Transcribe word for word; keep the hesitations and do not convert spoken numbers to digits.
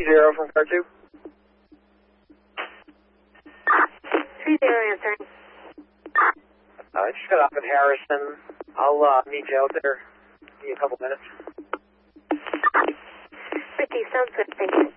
Zero from car two. Three zero answering. Uh, I just got off at Harrison. I'll uh, meet you out there in a couple minutes. fifty, sounds good, thank you.